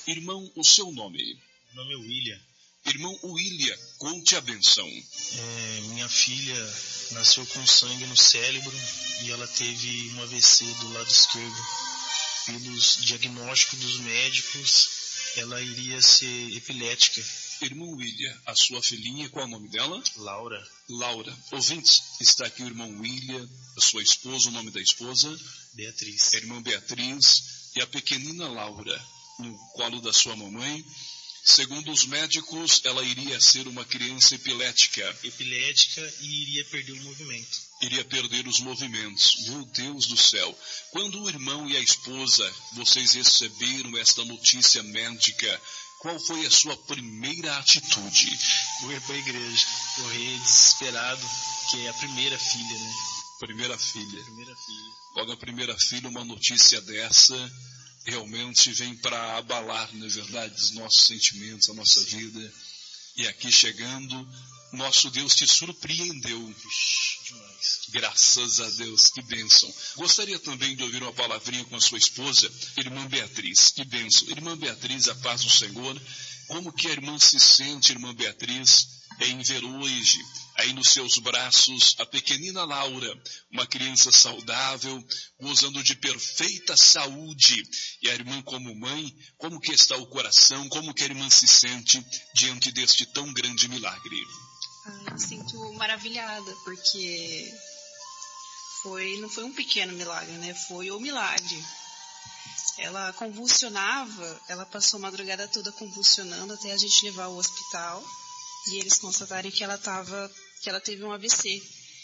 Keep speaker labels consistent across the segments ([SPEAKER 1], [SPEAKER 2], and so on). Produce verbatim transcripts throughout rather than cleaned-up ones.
[SPEAKER 1] Irmão, o seu nome?
[SPEAKER 2] Meu nome é William.
[SPEAKER 1] Irmão William, conte a benção.
[SPEAKER 2] É, minha filha nasceu com sangue no cérebro e ela teve um A V C do lado esquerdo. Pelos diagnósticos dos médicos, ela iria ser epilética.
[SPEAKER 1] Irmão William, a sua filhinha, qual é o nome dela?
[SPEAKER 2] Laura.
[SPEAKER 1] Laura. Ouvintes, está aqui o irmão William, a sua esposa, o nome da esposa?
[SPEAKER 2] Beatriz.
[SPEAKER 1] A irmã Beatriz e a pequenina Laura, no colo da sua mamãe. Segundo os médicos, ela iria ser uma criança epilética.
[SPEAKER 2] Epilética e iria perder o movimento.
[SPEAKER 1] Iria perder os movimentos. Meu Deus do céu. Quando o irmão e a esposa, vocês receberam esta notícia médica, qual foi a sua primeira atitude?
[SPEAKER 2] Correr para a igreja. Correr desesperado, que é a primeira filha, né?
[SPEAKER 1] Primeira filha.
[SPEAKER 2] Primeira filha.
[SPEAKER 1] Logo a primeira filha, uma notícia dessa realmente vem para abalar, na verdade, os nossos sentimentos, a nossa vida. E aqui chegando, nosso Deus te surpreendeu.
[SPEAKER 2] Demais.
[SPEAKER 1] Graças a Deus, que bênção. Gostaria também de ouvir uma palavrinha com a sua esposa, irmã Beatriz. Que bênção. Irmã Beatriz, a paz do Senhor. Como que a irmã se sente, irmã Beatriz, em ver hoje, aí nos seus braços, a pequenina Laura, uma criança saudável, gozando de perfeita saúde. E a irmã como mãe, como que está o coração, como que a irmã se sente diante deste tão grande milagre?
[SPEAKER 3] Ah, eu sinto maravilhada, porque foi, não foi um pequeno milagre, né? Foi o milagre. Ela convulsionava, ela passou a madrugada toda convulsionando até a gente levar ao hospital e eles constatarem que ela tava, que ela teve um A V C.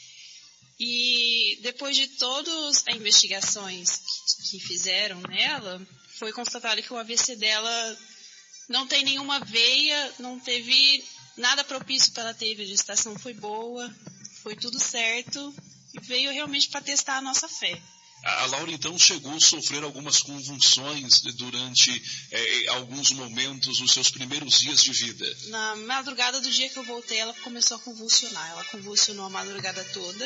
[SPEAKER 3] E depois de todas as investigações que, que fizeram nela, foi constatado que o A V C dela não tem nenhuma veia, não teve nada propício para ela ter, a gestação foi boa, foi tudo certo e veio realmente para testar a nossa fé.
[SPEAKER 1] A Laura, então, chegou a sofrer algumas convulsões durante é, alguns momentos, os seus primeiros dias de vida.
[SPEAKER 3] Na madrugada do dia que eu voltei, ela começou a convulsionar. Ela convulsionou a madrugada toda.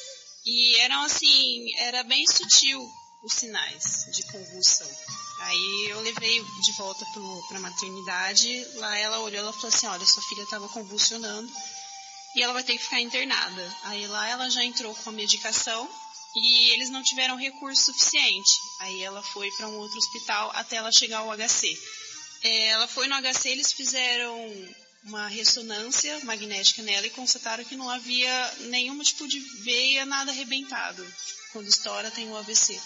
[SPEAKER 3] E eram assim, era bem sutil os sinais de convulsão. Aí eu levei de volta para a maternidade. Lá ela olhou, ela falou assim, olha, sua filha estava convulsionando e ela vai ter que ficar internada. Aí lá ela já entrou com a medicação. E eles não tiveram recurso suficiente. Aí ela foi para um outro hospital até ela chegar ao H C. É, ela foi no H C, eles fizeram uma ressonância magnética nela e constataram que não havia nenhum tipo de veia, nada arrebentado. Quando estoura tem o A V C.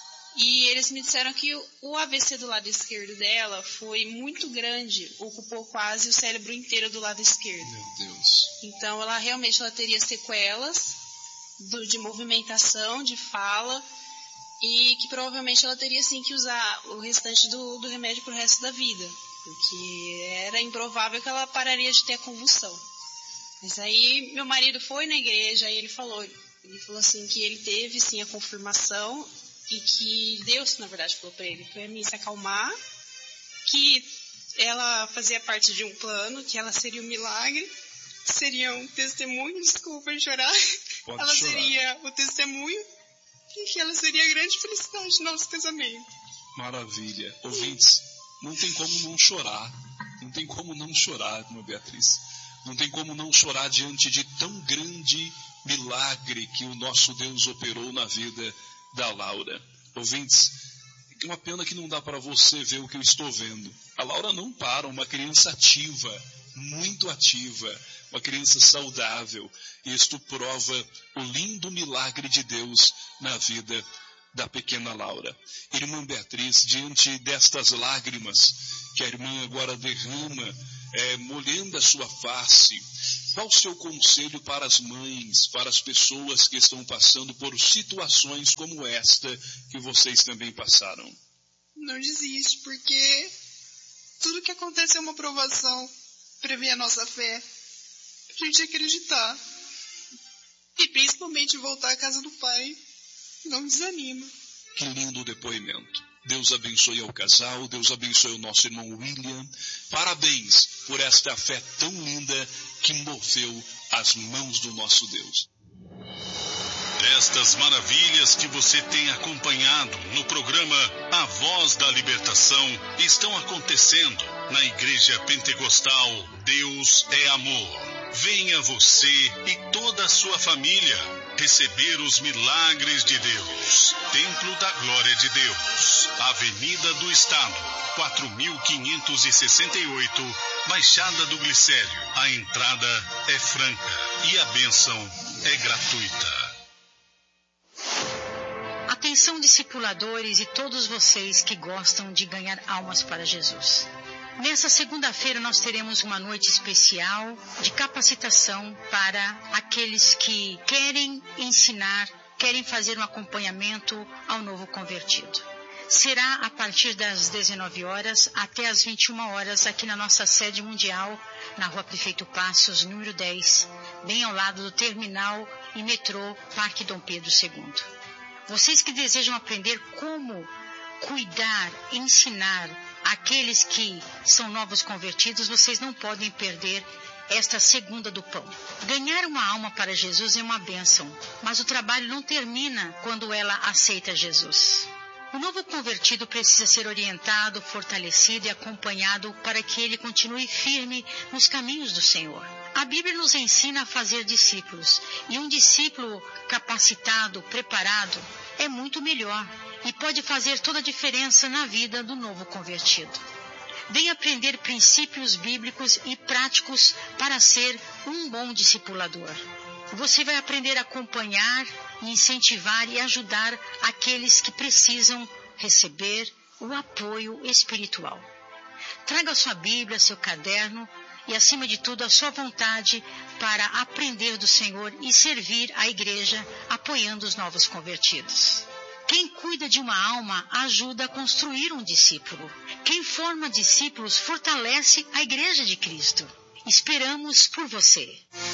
[SPEAKER 3] E eles me disseram que o A V C do lado esquerdo dela foi muito grande, ocupou quase o cérebro inteiro do lado esquerdo.
[SPEAKER 1] Meu Deus.
[SPEAKER 3] Então ela realmente ela teria sequelas de movimentação, de fala, e que provavelmente ela teria sim que usar o restante do, do remédio pro resto da vida, porque era improvável que ela pararia de ter a convulsão. Mas aí meu marido foi na igreja e ele falou, ele falou assim que ele teve sim a confirmação e que Deus, na verdade, falou para ele, para mim se acalmar, que ela fazia parte de um plano, que ela seria um milagre, seria um testemunho, desculpa chorar.
[SPEAKER 1] Pode
[SPEAKER 3] ela
[SPEAKER 1] chorar.
[SPEAKER 3] Seria o testemunho e que ela seria a grande felicidade do nosso casamento.
[SPEAKER 1] Maravilha. Ouvintes, não tem como não chorar. Não tem como não chorar, irmã Beatriz. Não tem como não chorar diante de tão grande milagre que o nosso Deus operou na vida da Laura. Ouvintes, é uma pena que não dá para você ver o que eu estou vendo. A Laura não para, uma criança ativa, muito ativa, uma criança saudável. Isto prova o lindo milagre de Deus na vida da pequena Laura. Irmã Beatriz, diante destas lágrimas que a irmã agora derrama, é, molhando a sua face, qual o seu conselho para as mães, para as pessoas que estão passando por situações como esta que vocês também passaram?
[SPEAKER 3] Não desiste, porque tudo que acontece é uma provação para ver a nossa fé, a gente acreditar e principalmente voltar à casa do Pai. Não desanima.
[SPEAKER 1] Que lindo depoimento. Deus abençoe ao casal, Deus abençoe o nosso irmão William. Parabéns por esta fé tão linda que moveu as mãos do nosso Deus. Estas maravilhas que você tem acompanhado no programa A Voz da Libertação estão acontecendo na Igreja Pentecostal Deus é Amor. Venha você e toda a sua família receber os milagres de Deus. Templo da Glória de Deus, Avenida do Estado, quatro mil quinhentos e sessenta e oito, Baixada do Glicério. A entrada é franca e a bênção é gratuita.
[SPEAKER 4] Atenção, discipuladores e todos vocês que gostam de ganhar almas para Jesus. Nessa segunda-feira nós teremos uma noite especial de capacitação para aqueles que querem ensinar, querem fazer um acompanhamento ao novo convertido. Será a partir das dezenove horas até as vinte e uma horas aqui na nossa sede mundial, na Rua Prefeito Passos, número dez, bem ao lado do terminal e metrô Parque Dom Pedro segundo. Vocês que desejam aprender como cuidar, ensinar aqueles que são novos convertidos, vocês não podem perder esta segunda do pão. Ganhar uma alma para Jesus é uma bênção, mas o trabalho não termina quando ela aceita Jesus. O novo convertido precisa ser orientado, fortalecido e acompanhado para que ele continue firme nos caminhos do Senhor. A Bíblia nos ensina a fazer discípulos, e um discípulo capacitado, preparado, é muito melhor e pode fazer toda a diferença na vida do novo convertido. Venha aprender princípios bíblicos e práticos para ser um bom discipulador. Você vai aprender a acompanhar, incentivar e ajudar aqueles que precisam receber o apoio espiritual. Traga sua Bíblia, seu caderno e, acima de tudo, a sua vontade para aprender do Senhor e servir a igreja apoiando os novos convertidos. Quem cuida de uma alma ajuda a construir um discípulo. Quem forma discípulos fortalece a igreja de Cristo. Esperamos por você.